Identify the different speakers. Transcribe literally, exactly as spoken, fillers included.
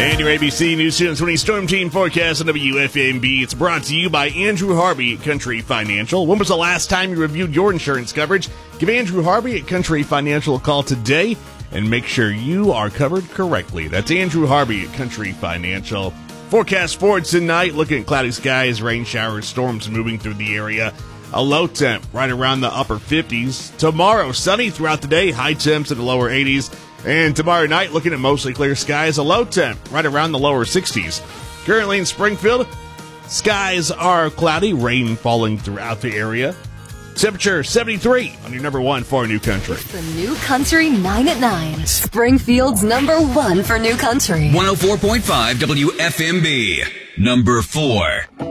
Speaker 1: And your A B C News two twenty Storm Team forecast on W F M B. It's brought to you by Andrew Harvey at Country Financial. When was the last time you reviewed your insurance coverage? Give Andrew Harvey at Country Financial a call today and make sure you are covered correctly. That's Andrew Harvey at Country Financial. Forecast for tonight, looking at cloudy skies, rain showers, storms moving through the area. A low temp right around the upper fifties. Tomorrow, sunny throughout the day, high temps in the lower eighties. And tomorrow night, looking at mostly clear skies, a low temp right around the lower sixties. Currently in Springfield, skies are cloudy, rain falling throughout the area. Temperature seventy-three on your number one for New Country.
Speaker 2: It's the New Country nine at nine. Springfield's number one for New Country.
Speaker 3: one oh four point five W F M B. Number four.